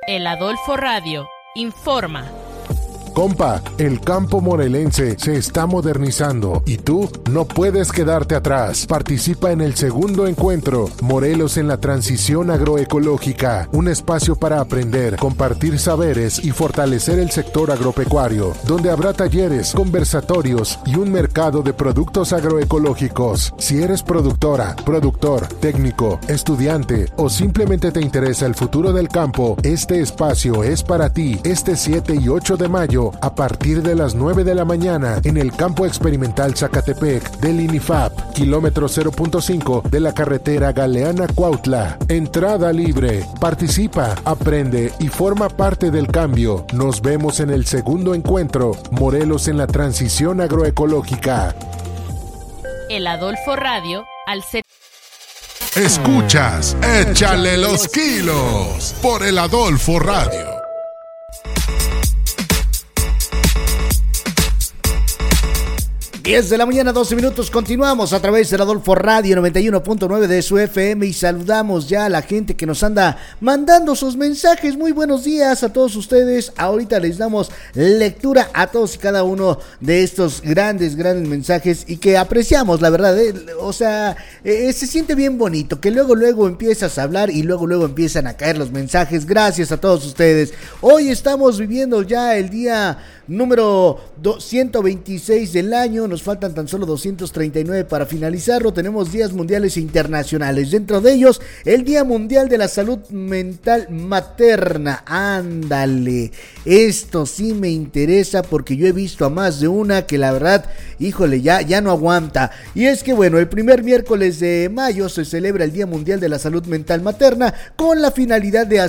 El Adolfo Radio informa. Compa, el campo morelense se está modernizando y tú no puedes quedarte atrás. Participa en el segundo encuentro Morelos en la Transición Agroecológica, un espacio para aprender, compartir saberes y fortalecer el sector agropecuario, donde habrá talleres, conversatorios y un mercado de productos agroecológicos. Si eres productora, productor, técnico, estudiante o simplemente te interesa el futuro del campo, este espacio es para ti. Este 7 y 8 de mayo a partir de las 9 de la mañana en el Campo Experimental Zacatepec del INIFAP, kilómetro 0.5 de la carretera Galeana-Cuautla. Entrada libre. Participa, aprende y forma parte del cambio. Nos vemos en el segundo encuentro Morelos en la Transición Agroecológica. El Adolfo Radio al ser. Escuchas, échale los kilos por el Adolfo Radio. 10 de la mañana, 12 minutos, continuamos a través del Adolfo Radio 91.9 de su FM y saludamos ya a la gente que nos anda mandando sus mensajes. Muy buenos días a todos ustedes. Ahorita les damos lectura a todos y cada uno de estos grandes mensajes y que apreciamos, la verdad, se siente bien bonito que luego empiezas a hablar y luego empiezan a caer los mensajes. Gracias a todos ustedes. Hoy estamos viviendo ya el día número 126 del año, nos faltan tan solo 239 para finalizarlo. Tenemos días mundiales e internacionales, dentro de ellos el Día Mundial de la Salud Mental Materna. Ándale, esto sí me interesa porque yo he visto a más de una que la verdad, híjole, ya no aguanta. Y es que bueno, el primer miércoles de mayo se celebra el Día Mundial de la Salud Mental Materna con la finalidad de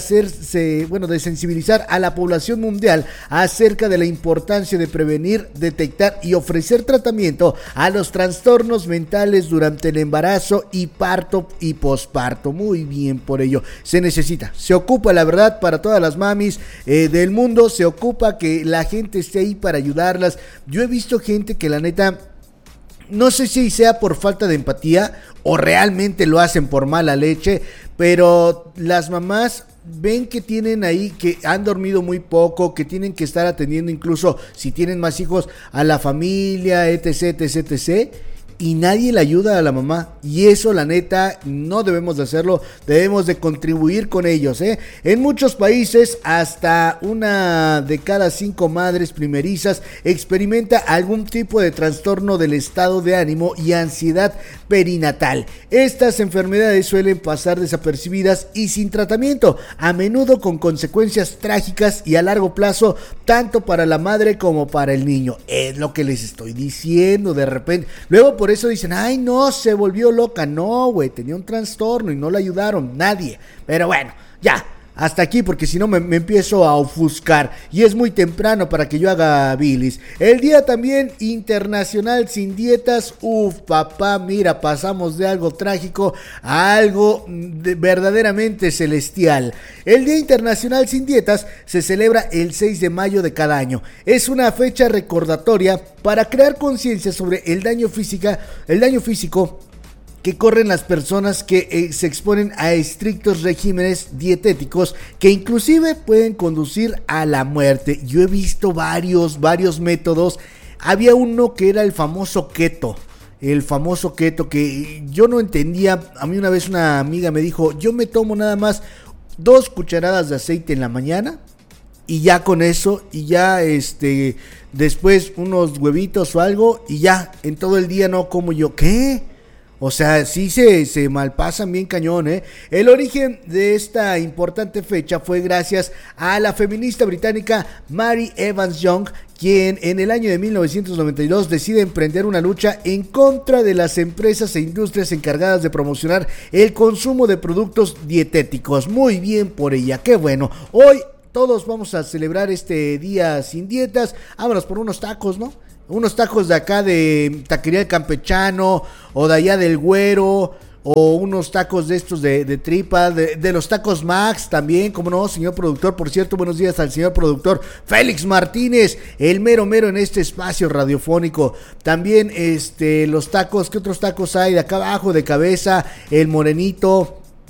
de sensibilizar a la población mundial acerca de la importancia de prevenir, detectar y ofrecer tratamiento a los trastornos mentales durante el embarazo y parto y posparto. Muy bien por ello. Se ocupa la verdad para todas las mamis del mundo, se ocupa que la gente esté ahí para ayudarlas. Yo he visto gente que la neta, no sé si sea por falta de empatía o realmente lo hacen por mala leche, pero las mamás ven que tienen ahí, que han dormido muy poco, que tienen que estar atendiendo incluso si tienen más hijos a la familia, etc. Y nadie le ayuda a la mamá, y eso la neta no debemos de hacerlo, debemos de contribuir con ellos, En muchos países hasta una de cada 5 madres primerizas experimenta algún tipo de trastorno del estado de ánimo y ansiedad perinatal. Estas enfermedades suelen pasar desapercibidas y sin tratamiento, a menudo con consecuencias trágicas y a largo plazo, tanto para la madre como para el niño. Es lo que les estoy diciendo. De repente, luego por eso dicen, ay no, se volvió loca. No, güey, tenía un trastorno y no la ayudaron nadie. Pero bueno, ya, hasta aquí, porque si no me empiezo a ofuscar y es muy temprano para que yo haga bilis. El día también internacional sin dietas. Papá, mira, pasamos de algo trágico a algo verdaderamente celestial. El Día Internacional sin Dietas se celebra el 6 de mayo de cada año. Es una fecha recordatoria para crear conciencia sobre el daño físico que corren las personas que se exponen a estrictos regímenes dietéticos que inclusive pueden conducir a la muerte. Yo he visto varios métodos. Había uno que era el famoso keto, que yo no entendía. A mí una vez una amiga me dijo, yo me tomo nada más 2 cucharadas de aceite en la mañana y ya con eso, y ya después unos huevitos o algo y ya, en todo el día no como. Yo, ¿qué? O sea, sí se malpasan bien cañón, El origen de esta importante fecha fue gracias a la feminista británica Mary Evans Young, quien en el año de 1992 decide emprender una lucha en contra de las empresas e industrias encargadas de promocionar el consumo de productos dietéticos. Muy bien por ella, qué bueno. Hoy todos vamos a celebrar este día sin dietas. Vámonos por unos tacos, ¿no? Unos tacos de acá de Taquería El Campechano o de allá del Güero, o unos tacos de estos de tripa, de los tacos Max también, como no, señor productor. Por cierto, buenos días al señor productor Félix Martínez, el mero en este espacio radiofónico. También los tacos, ¿qué otros tacos hay? De acá abajo, de cabeza, el morenito.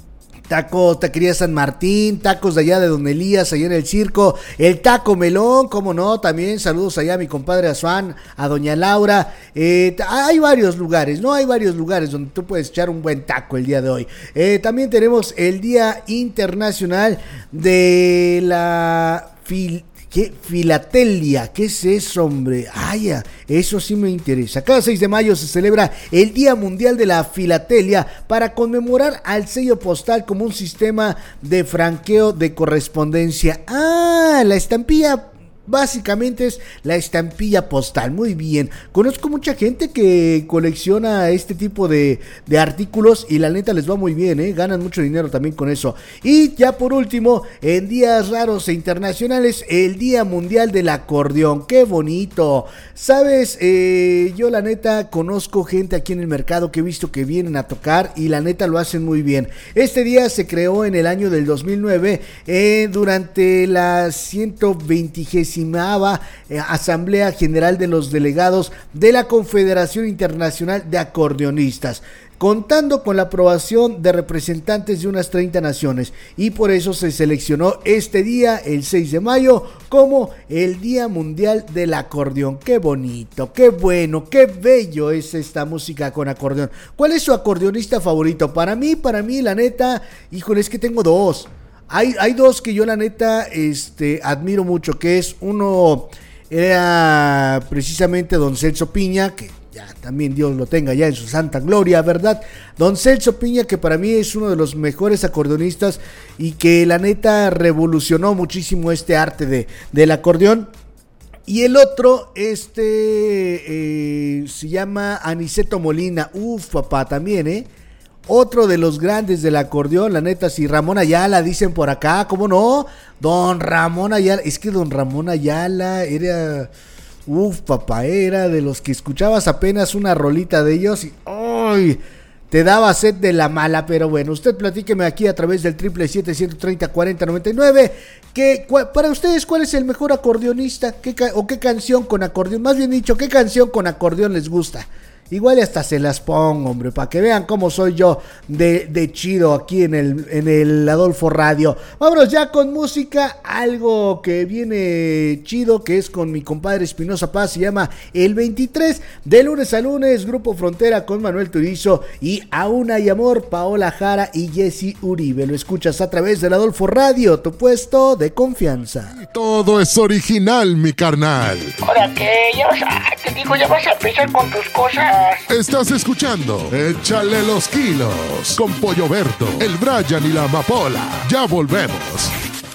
Taquería San Martín, tacos de allá de Don Elías, allá en el circo, el Taco Melón, cómo no, también saludos allá a mi compadre Azuán, a doña Laura. Hay varios lugares, ¿no? Hay varios lugares donde tú puedes echar un buen taco el día de hoy. También tenemos el Día Internacional de la Filatelia. ¿Qué es eso, hombre? Ay, eso sí me interesa. Cada 6 de mayo se celebra el Día Mundial de la Filatelia para conmemorar al sello postal como un sistema de franqueo de correspondencia. La estampilla. Básicamente es la estampilla postal. Muy bien. Conozco mucha gente que colecciona este tipo de artículos y la neta les va muy bien, ganan mucho dinero también con eso. Y ya por último, en días raros e internacionales, el Día Mundial del Acordeón. ¡Qué bonito! ¿Sabes? Yo la neta conozco gente aquí en el mercado que he visto que vienen a tocar y la neta lo hacen muy bien. Este día se creó en el año del 2009 durante la 120ª Asamblea General de los Delegados de la Confederación Internacional de Acordeonistas, contando con la aprobación de representantes de unas 30 naciones, y por eso se seleccionó este día, el 6 de mayo, como el Día Mundial del Acordeón. ¡Qué bonito, qué bueno, qué bello es esta música con acordeón! ¿Cuál es su acordeonista favorito? Para mí, la neta, híjole, es que tengo dos. Hay dos que yo la neta admiro mucho, que es uno, era precisamente don Celso Piña, que ya también Dios lo tenga ya en su santa gloria, ¿verdad? Don Celso Piña, que para mí es uno de los mejores acordeonistas y que la neta revolucionó muchísimo este arte del acordeón. Y el otro, se llama Aniceto Molina. Papá, también, otro de los grandes del acordeón, la neta. Si Ramón Ayala dicen por acá, ¿cómo no? Don Ramón Ayala, es que don Ramón Ayala era, papá, era de los que escuchabas apenas una rolita de ellos y ¡ay! Te daba sed de la mala. Pero bueno, usted platíqueme aquí a través del 777-130-4099, para ustedes, ¿cuál es el mejor acordeonista? ¿Qué canción con acordeón? Más bien dicho, ¿qué canción con acordeón les gusta? Igual hasta se las pongo, hombre, para que vean cómo soy yo de chido aquí en el Adolfo Radio. Vámonos ya con música, algo que viene chido, que es con mi compadre Espinosa Paz, se llama El 23, de lunes a lunes, Grupo Frontera con Manuel Turizo y Aún hay amor, Paola Jara y Jesse Uribe. Lo escuchas a través del Adolfo Radio, tu puesto de confianza. Todo es original, mi carnal. ¿Ahora qué? Ya vas a empezar con tus cosas. Estás escuchando Échale los kilos con Pollo Berto, el Brian y la Amapola. Ya volvemos.